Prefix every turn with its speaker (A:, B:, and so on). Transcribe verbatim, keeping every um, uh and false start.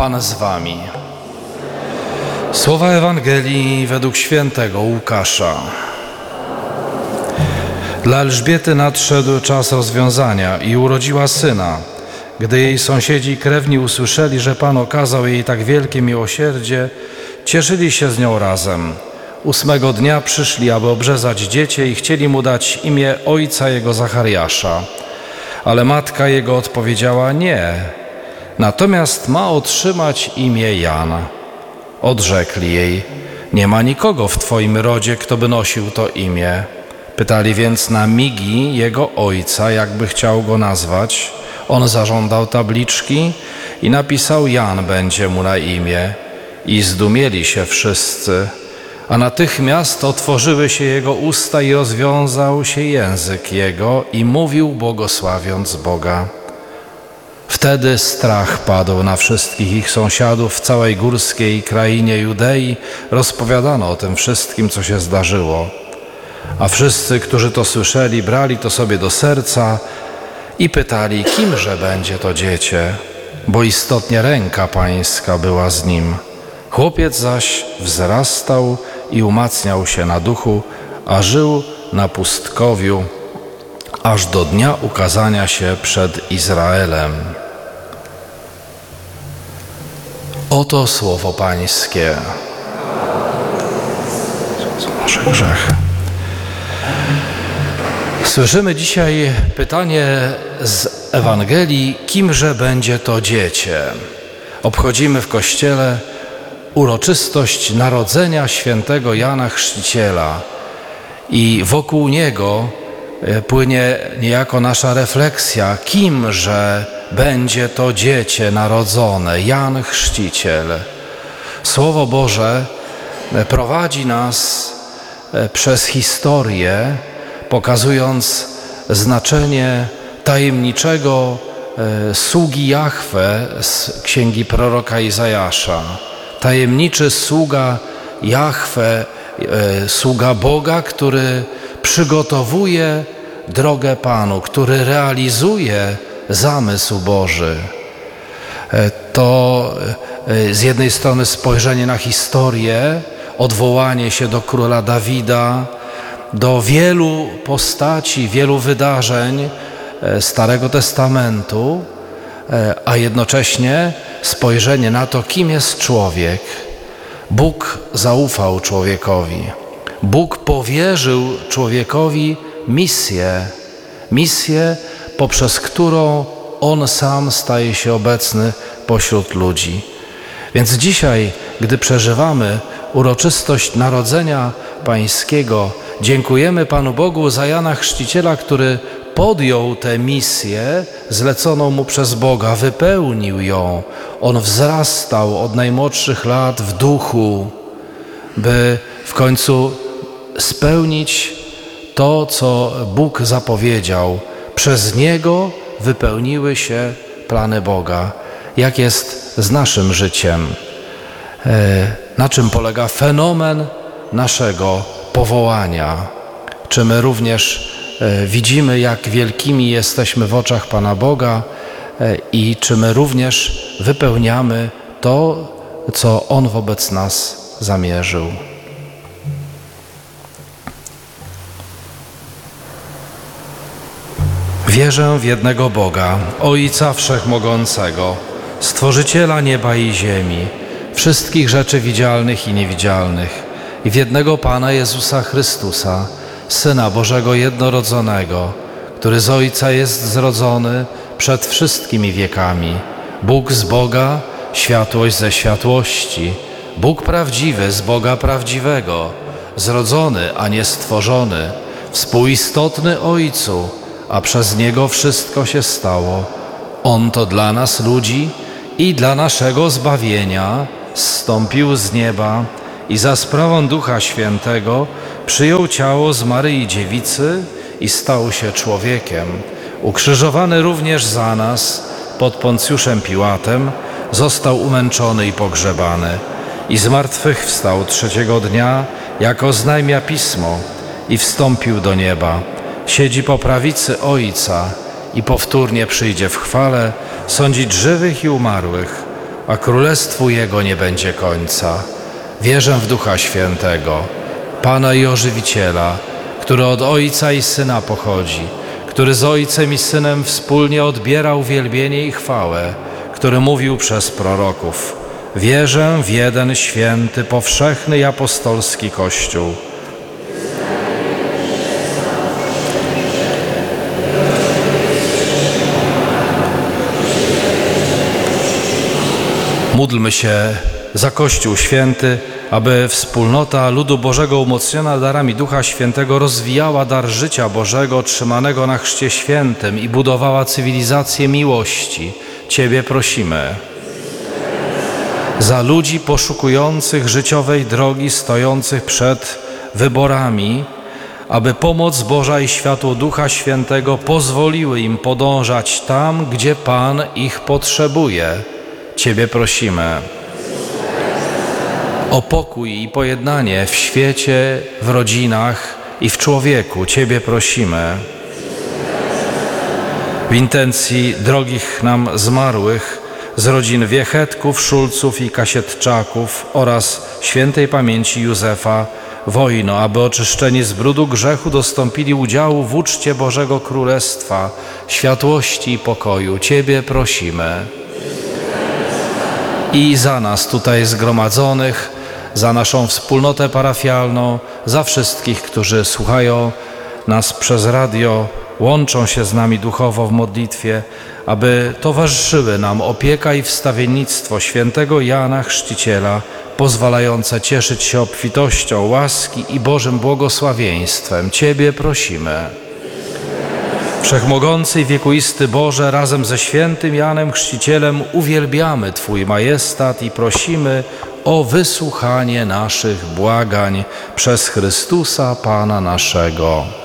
A: Pan z wami. Słowa Ewangelii według świętego Łukasza. Dla Elżbiety nadszedł czas rozwiązania i urodziła syna. Gdy jej sąsiedzi i krewni usłyszeli, że Pan okazał jej tak wielkie miłosierdzie, cieszyli się z nią razem. Ósmego dnia przyszli, aby obrzezać dziecię i chcieli mu dać imię ojca jego Zachariasza. Ale matka jego odpowiedziała: nie, natomiast ma otrzymać imię Jan. Odrzekli jej: nie ma nikogo w twoim rodzie, kto by nosił to imię. Pytali więc na migi jego ojca, jakby chciał go nazwać. On zażądał tabliczki i napisał: Jan będzie mu na imię. I zdumieli się wszyscy. A natychmiast otworzyły się jego usta i rozwiązał się język jego i mówił, błogosławiąc Boga. Wtedy strach padł na wszystkich ich sąsiadów w całej górskiej krainie Judei. Rozpowiadano o tym wszystkim, co się zdarzyło. A wszyscy, którzy to słyszeli, brali to sobie do serca i pytali, kimże będzie to dziecię, bo istotnie ręka Pańska była z nim. Chłopiec zaś wzrastał i umacniał się na duchu, a żył na pustkowiu, aż do dnia ukazania się przed Izraelem. Oto słowo Pańskie. Nasze grzechy. Słyszymy dzisiaj pytanie z Ewangelii, kimże będzie to dziecię? Obchodzimy w Kościele uroczystość narodzenia świętego Jana Chrzciciela i wokół niego płynie niejako nasza refleksja, kimże będzie to dziecię narodzone, Jan Chrzciciel. Słowo Boże prowadzi nas przez historię, pokazując znaczenie tajemniczego sługi Jahwe z księgi proroka Izajasza. Tajemniczy sługa Jahwe, sługa Boga, który przygotowuje drogę Panu, który realizuje zamysł Boży. To z jednej strony spojrzenie na historię, odwołanie się do króla Dawida, do wielu postaci, wielu wydarzeń Starego Testamentu, a jednocześnie spojrzenie na to, kim jest człowiek. Bóg zaufał człowiekowi. Bóg powierzył człowiekowi misję, misję, poprzez którą On sam staje się obecny pośród ludzi. Więc dzisiaj, gdy przeżywamy uroczystość Narodzenia Pańskiego, dziękujemy Panu Bogu za Jana Chrzciciela, który podjął tę misję zleconą mu przez Boga, wypełnił ją. On wzrastał od najmłodszych lat w duchu, by w końcu spełnić to, co Bóg zapowiedział. Przez Niego wypełniły się plany Boga. Jak jest z naszym życiem? Na czym polega fenomen naszego powołania? Czy my również widzimy, jak wielkimi jesteśmy w oczach Pana Boga i czy my również wypełniamy to, co On wobec nas zamierzył? Wierzę w jednego Boga, Ojca Wszechmogącego, Stworzyciela nieba i ziemi, wszystkich rzeczy widzialnych i niewidzialnych, i w jednego Pana Jezusa Chrystusa, Syna Bożego jednorodzonego, który z Ojca jest zrodzony przed wszystkimi wiekami, Bóg z Boga, światłość ze światłości, Bóg prawdziwy z Boga prawdziwego, zrodzony, a nie stworzony, współistotny Ojcu, a przez Niego wszystko się stało. On to dla nas ludzi i dla naszego zbawienia zstąpił z nieba i za sprawą Ducha Świętego przyjął ciało z Maryi Dziewicy i stał się człowiekiem. Ukrzyżowany również za nas pod Poncjuszem Piłatem, został umęczony i pogrzebany i zmartwychwstał trzeciego dnia, jak oznajmia Pismo, i wstąpił do nieba. Siedzi po prawicy Ojca i powtórnie przyjdzie w chwale sądzić żywych i umarłych. a królestwu Jego nie będzie końca. Wierzę w Ducha Świętego, Pana i Ożywiciela, który od Ojca i Syna pochodzi, który z Ojcem i Synem wspólnie odbiera uwielbienie i chwałę, który mówił przez proroków. Wierzę w jeden święty, powszechny i apostolski Kościół. Módlmy się za Kościół Święty, aby wspólnota ludu Bożego umocniona darami Ducha Świętego rozwijała dar życia Bożego otrzymanego na Chrzcie Świętym i budowała cywilizację miłości. Ciebie prosimy. Za ludzi poszukujących życiowej drogi, stojących przed wyborami, aby pomoc Boża i światło Ducha Świętego pozwoliły im podążać tam, gdzie Pan ich potrzebuje. Ciebie prosimy. O pokój i pojednanie w świecie, w rodzinach i w człowieku. Ciebie prosimy. W intencji drogich nam zmarłych z rodzin Wiechetków, Szulców i Kasietczaków oraz świętej pamięci Józefa Wojno, aby oczyszczeni z brudu grzechu dostąpili udziału w uczcie Bożego Królestwa, światłości i pokoju. Ciebie prosimy. I za nas tutaj zgromadzonych, za naszą wspólnotę parafialną, za wszystkich, którzy słuchają nas przez radio, łączą się z nami duchowo w modlitwie, aby towarzyszyły nam opieka i wstawiennictwo świętego Jana Chrzciciela, pozwalające cieszyć się obfitością łaski i Bożym błogosławieństwem. Ciebie prosimy. Wszechmogący i wiekuisty Boże, razem ze świętym Janem Chrzcicielem uwielbiamy Twój majestat i prosimy o wysłuchanie naszych błagań przez Chrystusa Pana naszego.